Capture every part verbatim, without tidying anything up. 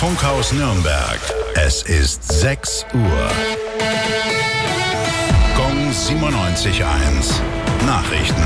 Funkhaus Nürnberg. Es ist sechs Uhr. Gong siebenundneunzig Komma eins. Nachrichten.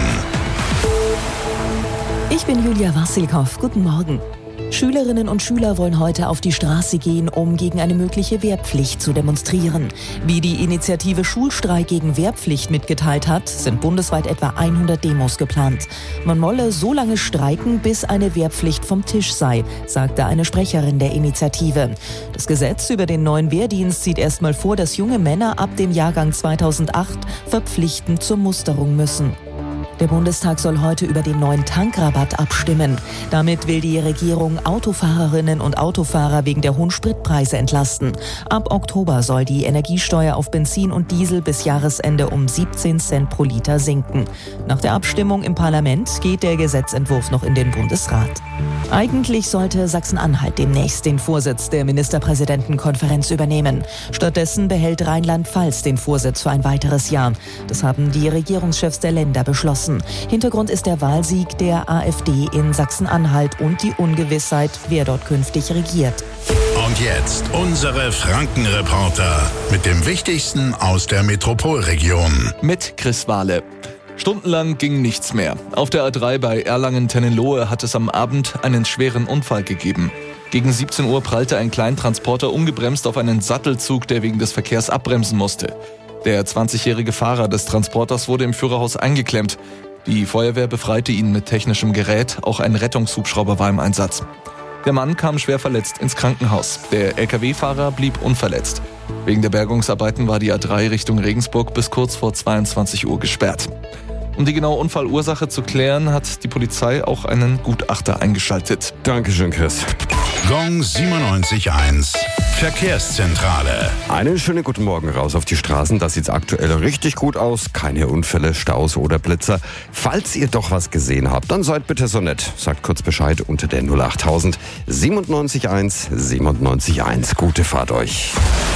Ich bin Julia Wassilkow. Guten Morgen. Schülerinnen und Schüler wollen heute auf die Straße gehen, um gegen eine mögliche Wehrpflicht zu demonstrieren. Wie die Initiative Schulstreik gegen Wehrpflicht mitgeteilt hat, sind bundesweit etwa hundert Demos geplant. Man wolle so lange streiken, bis eine Wehrpflicht vom Tisch sei, sagte eine Sprecherin der Initiative. Das Gesetz über den neuen Wehrdienst sieht erstmal vor, dass junge Männer ab dem Jahrgang zweitausendacht verpflichtend zur Musterung müssen. Der Bundestag soll heute über den neuen Tankrabatt abstimmen. Damit will die Regierung Autofahrerinnen und Autofahrer wegen der hohen Spritpreise entlasten. Ab Oktober soll die Energiesteuer auf Benzin und Diesel bis Jahresende um siebzehn Cent pro Liter sinken. Nach der Abstimmung im Parlament geht der Gesetzentwurf noch in den Bundesrat. Eigentlich sollte Sachsen-Anhalt demnächst den Vorsitz der Ministerpräsidentenkonferenz übernehmen. Stattdessen behält Rheinland-Pfalz den Vorsitz für ein weiteres Jahr. Das haben die Regierungschefs der Länder beschlossen. Hintergrund ist der Wahlsieg der AfD in Sachsen-Anhalt und die Ungewissheit, wer dort künftig regiert. Und jetzt unsere Franken-Reporter mit dem Wichtigsten aus der Metropolregion. Mit Chris Wahle. Stundenlang ging nichts mehr. Auf der A drei bei Erlangen-Tennenlohe hat es am Abend einen schweren Unfall gegeben. Gegen siebzehn Uhr prallte ein Kleintransporter ungebremst auf einen Sattelzug, der wegen des Verkehrs abbremsen musste. Der zwanzigjährige Fahrer des Transporters wurde im Führerhaus eingeklemmt. Die Feuerwehr befreite ihn mit technischem Gerät, auch ein Rettungshubschrauber war im Einsatz. Der Mann kam schwer verletzt ins Krankenhaus. Der L K W-Fahrer blieb unverletzt. Wegen der Bergungsarbeiten war die A drei Richtung Regensburg bis kurz vor zweiundzwanzig Uhr gesperrt. Um die genaue Unfallursache zu klären, hat die Polizei auch einen Gutachter eingeschaltet. Dankeschön, Chris. Gong siebenundneunzig Komma eins. Verkehrszentrale. Einen schönen guten Morgen raus auf die Straßen. Da sieht's aktuell richtig gut aus. Keine Unfälle, Staus oder Blitzer. Falls ihr doch was gesehen habt, dann seid bitte so nett. Sagt kurz Bescheid unter der null achttausend siebenundneunzig Komma eins siebenundneunzig Komma eins. Gute Fahrt euch.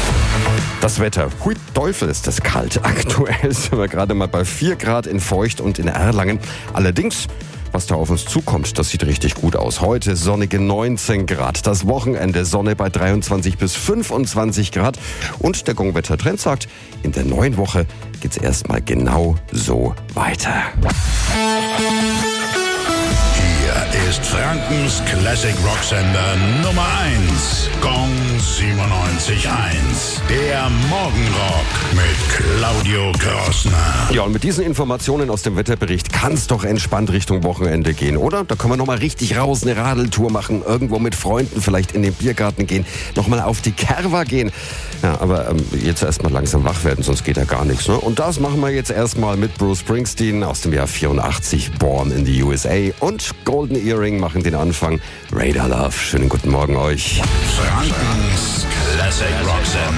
Das Wetter. Hui Teufel, ist das kalt. Aktuell sind wir gerade mal bei vier Grad in Feucht und in Erlangen. Allerdings, was da auf uns zukommt, das sieht richtig gut aus. Heute sonnige neunzehn Grad. Das Wochenende Sonne bei dreiundzwanzig bis fünfundzwanzig Grad. Und der Gong-Wetter-Trend sagt, in der neuen Woche geht's erstmal genau so weiter. Hier ist Frankens Classic Rocksender Nummer eins. Gong siebenundneunzig Komma eins. Der Morgenrock mit Claudio Krossner. Ja, und mit diesen Informationen aus dem Wetterbericht kann es doch entspannt Richtung Wochenende gehen, oder? Da können wir nochmal richtig raus eine Radeltour machen, irgendwo mit Freunden vielleicht in den Biergarten gehen, nochmal auf die Kerwa gehen. Ja, aber ähm, jetzt erstmal langsam wach werden, sonst geht ja gar nichts. Ne? Und das machen wir jetzt erstmal mit Bruce Springsteen aus dem Jahr vierundachtzig, Born in the U S A. Und Golden Earring machen den Anfang. Radar Love, schönen guten Morgen euch. Frankens Classic Rocksender.